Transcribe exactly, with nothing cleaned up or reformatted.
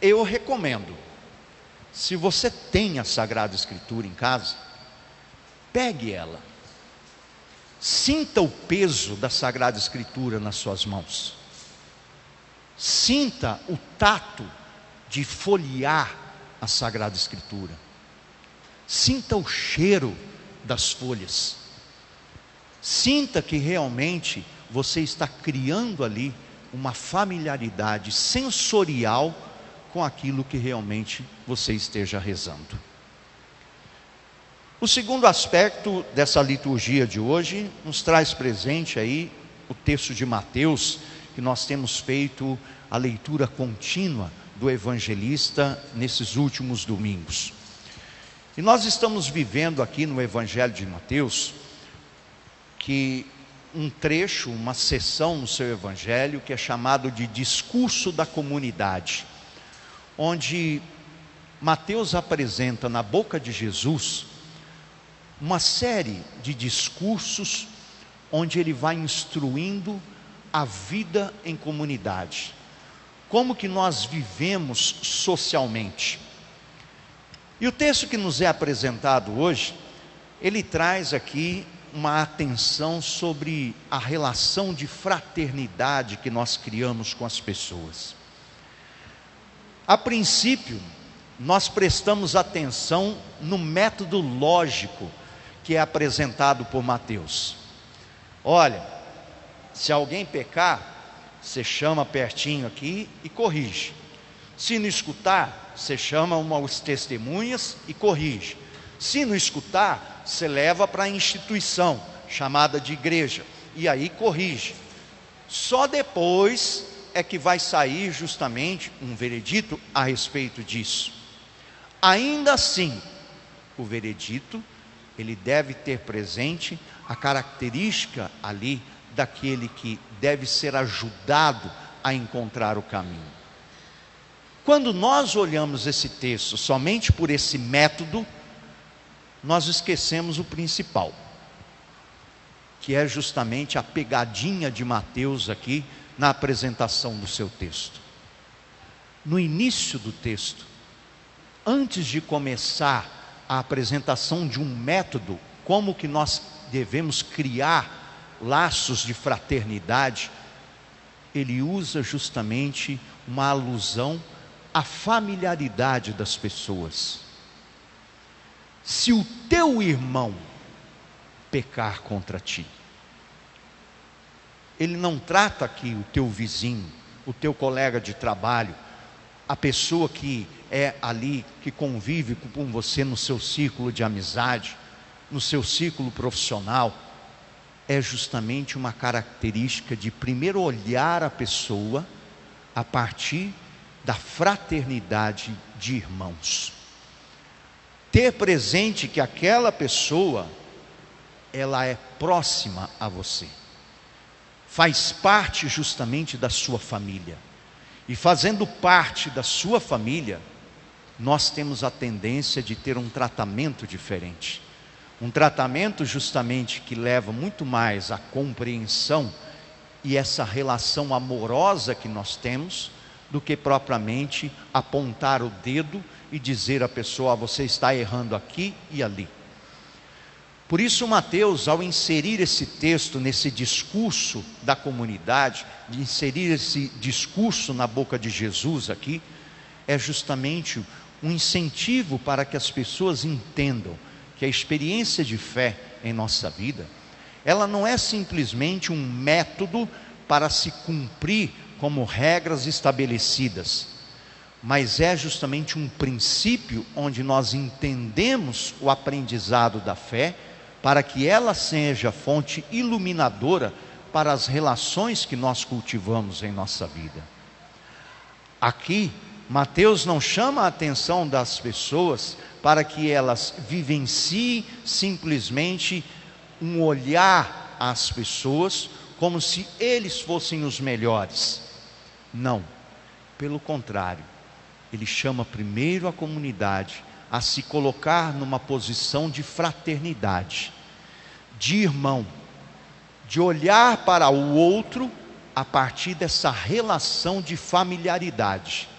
eu recomendo, se você tem a Sagrada Escritura em casa, pegue ela, sinta o peso da Sagrada Escritura nas suas mãos, sinta o tato de folhear a Sagrada Escritura, sinta o cheiro das folhas, sinta que realmente você está criando ali uma familiaridade sensorial com aquilo que realmente você esteja rezando. O segundo aspecto dessa liturgia de hoje nos traz presente aí o texto de Mateus, que nós temos feito a leitura contínua do evangelista nesses últimos domingos. E nós estamos vivendo aqui no Evangelho de Mateus, que um trecho, uma seção no seu evangelho que é chamado de discurso da comunidade, onde Mateus apresenta na boca de Jesus uma série de discursos onde ele vai instruindo a vida em comunidade, como que nós vivemos socialmente. E o texto que nos é apresentado hoje, ele traz aqui uma atenção sobre a relação de fraternidade que nós criamos com as pessoas. A princípio, nós prestamos atenção no método lógico que é apresentado por Mateus. Olha, se alguém pecar, você chama pertinho aqui e corrige. Se não escutar, você chama umas testemunhas e corrige. Se não escutar, você leva para a instituição chamada de igreja e aí corrige. Só depois é que vai sair justamente um veredito a respeito disso. Ainda assim, o veredito, ele deve ter presente a característica ali daquele que deve ser ajudado a encontrar o caminho. Quando nós olhamos esse texto somente por esse método, nós esquecemos o principal, que é justamente a pegadinha de Mateus aqui na apresentação do seu texto. No início do texto, antes de começar a apresentação de um método, como que nós devemos criar laços de fraternidade, ele usa justamente uma alusão à familiaridade das pessoas. Se o teu irmão pecar contra ti, ele não trata aqui o teu vizinho, o teu colega de trabalho, a pessoa que é ali, que convive com você no seu círculo de amizade, no seu círculo profissional. É justamente uma característica de primeiro olhar a pessoa a partir da fraternidade de irmãos. Ter presente que aquela pessoa, ela é próxima a você, faz parte justamente da sua família, e fazendo parte da sua família, nós temos a tendência de ter um tratamento diferente, um tratamento justamente que leva muito mais à compreensão e essa relação amorosa que nós temos, do que propriamente apontar o dedo e dizer à pessoa: ah, você está errando aqui e ali. Por isso Mateus, ao inserir esse texto nesse discurso da comunidade, de inserir esse discurso na boca de Jesus aqui, é justamente um incentivo para que as pessoas entendam que a experiência de fé em nossa vida, ela não é simplesmente um método para se cumprir como regras estabelecidas, mas é justamente um princípio onde nós entendemos o aprendizado da fé, para que ela seja fonte iluminadora para as relações que nós cultivamos em nossa vida. Aqui, Mateus não chama a atenção das pessoas para que elas vivenciem simplesmente um olhar às pessoas como se eles fossem os melhores. Não, pelo contrário, ele chama primeiro a comunidade a se colocar numa posição de fraternidade, de irmão, de olhar para o outro a partir dessa relação de familiaridade.